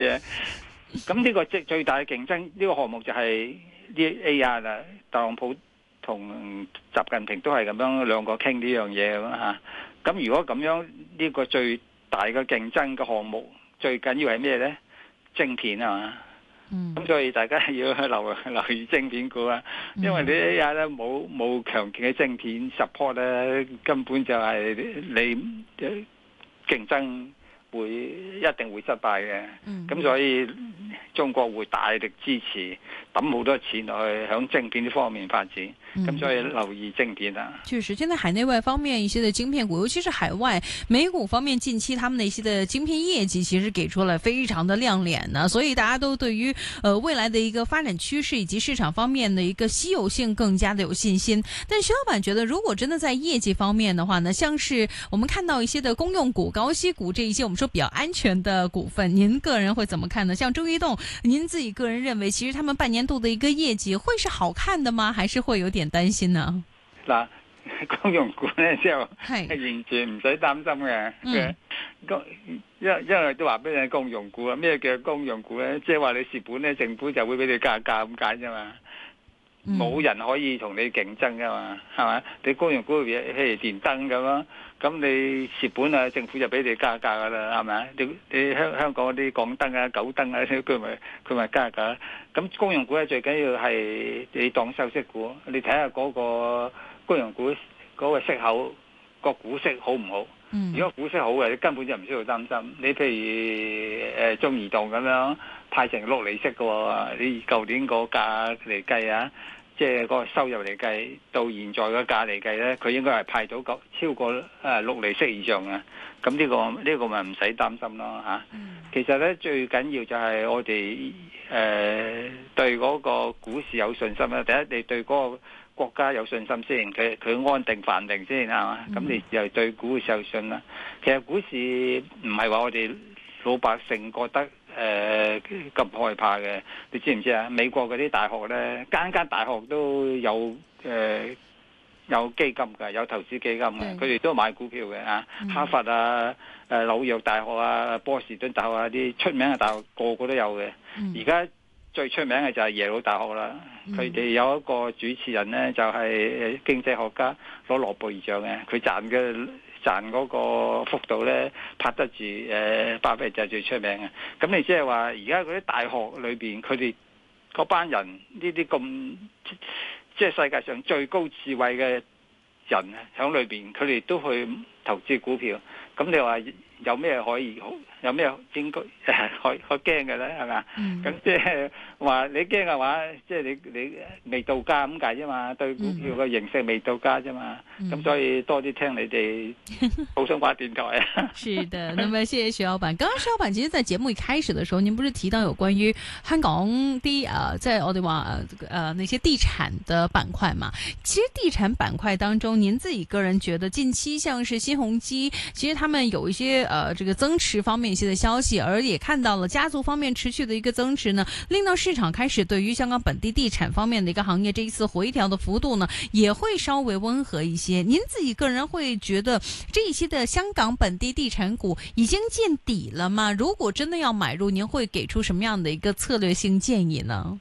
嘢。咁呢個最大嘅競爭呢個項目就係啲 AR 啦，特朗普同習近平都係咁樣兩個傾呢樣嘢咁嚇。咁如果咁樣呢個最大嘅競爭嘅項目，最緊要係咩咧？晶片啊嘛。咁所以大家要留意晶片股啊，因為你 AI 咧冇強勁嘅晶片 support 咧，根本就係你競爭一定會失敗嘅。咁所以中國會大力支持，抌好多錢落去響晶片呢方面發展。咁所以留意晶片啊。 確實，現在海內外方面一些的晶片股，尤其是海外美股方面，近期他們的一些的晶片業績其實給出了非常的亮臉呢，所以大家都對於未來的一個發展趨勢以及市場方面的一個稀有性更加的有信心。但徐老闆覺得，如果真的在業績方面的話呢，像是我們看到一些的公用股、高息股這一些我們說比較安全的股份，您個人會怎麼看呢？像中移動，您自己個人認為，其實他們半年度的一個業績會是好看的嗎？還是會有點擔心呢？ 嗱，公用股咧就係完全唔使擔心嘅。因為都話俾你公用股啊，咩叫公用股咧？即係話你蝕本咧，政府就會俾你加價咁解啫嘛。冇人可以同你競爭噶嘛，係嘛？你公用股譬如電燈咁咯，咁你蝕本啊，政府就俾你加價噶啦，係咪？你香港嗰啲港燈啊、九燈啊，佢咪加價。咁公用股咧最緊要係你當收息股，你睇下嗰個公用股嗰個息口個股息好唔好？如果股息好嘅，你根本就唔需要擔心。你譬如中移動咁樣派成6厘息嘅喎，你舊年個價嚟計啊，即係個收入嚟計，到現在個價嚟計咧，佢應該係派到超過6厘息以上嘅。咁呢個咪唔使擔心咯嚇。其實咧最緊要就係我哋對嗰個股市有信心啦。第一，你對嗰個國家有信心先，佢安定繁榮先係嘛？咁你又對股市有信啦。其實股市唔係話我哋老百姓覺得咁害怕嘅。你知唔知啊？美國嗰啲大學咧，間大學都有有基金嘅，有投資基金嘅，佢哋都買股票嘅啊。哈佛啊、紐約大學啊、波士頓大學啊，啲出名嘅大學個個都有嘅。而家最出名嘅就係耶魯大學啦，佢哋有一個主持人呢，就係經濟學家攞諾貝爾獎嘅，佢賺嗰個幅度呢，拍得住巴菲特就最出名嘅。咁你即係話而家嗰啲大學裏邊，佢哋嗰班人呢啲咁即係世界上最高智慧嘅人喺裏邊，佢哋都去投資股票。咁你話有咩可以有咩應該可驚嘅咧？係咪？咁即係話你驚嘅話，即係你未到家咁解啫嘛，對股票嘅認識未到家啫嘛。咁所以多啲聽你哋普通話電台啊。 是的，那麼謝謝徐老闆。剛剛徐老闆其實在節目一開始的時候，您不是提到有關於香港啲在我哋話那些地產的板塊嘛？其實地產板塊當中，您自己個人覺得近期像是新鴻基，其實他們有一些這個增持方面一些的消息，而也看到了家族方面持續的一個增持呢，令到市場開始對於香港本地地產方面的一個行業這一次回調的幅度呢，也會稍微溫和一些。您自己個人會覺得這一些的香港本地地產股已經見底了嗎？如果真的要買入，您會給出什麼樣的一個策略性建議呢？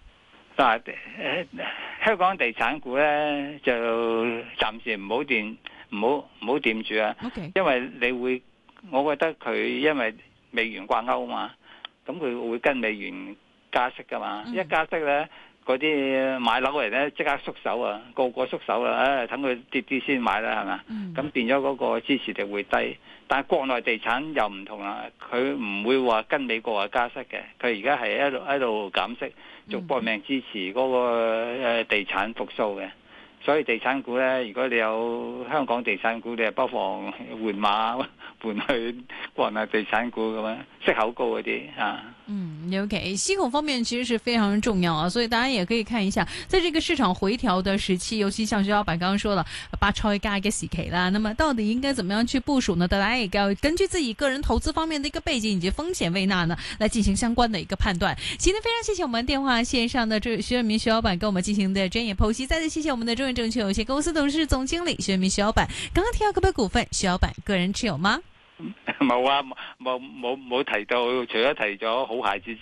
香港地產股呢，就暫時唔好掂住啊。Okay. 因為你會，我覺得佢因為美元掛鈎嘛，咁佢會跟美元加息噶嘛。一加息呢，嗰啲買樓嘅人呢，即刻縮手啊，個縮手啊，等佢跌啲先買啦，係嘛？咁變咗嗰個支持力會低。但係國內地產又唔同啦，佢唔會話跟美國加息嘅，佢而家係喺度減息，做搏命支持嗰個地產復甦嘅。所以地產股咧，如果你有香港地產股，你係不妨換馬換去國內地產股咁樣，息口高嗰啲啊。 OK， 息口方面其實是非常重要啊，所以大家也可以看一下，在這個市場回調的時期，尤其像徐老闆剛剛說了，白菜價嘅時期啦，那麼到底應該怎麼樣去部署呢？大家也要根據自己個人投資方面的一個背景以及風險胃納呢，來進行相關的一個判斷。今天非常謝謝我們電話線上的徐潤民徐老闆跟我們進行的專業剖析，再次謝謝我們的中原證券有限公司董事總經理徐潤民徐老闆。剛剛提到嗰筆股份，徐老闆個人持有嗎？ 冇啊，冇提到，除咗提咗好孩子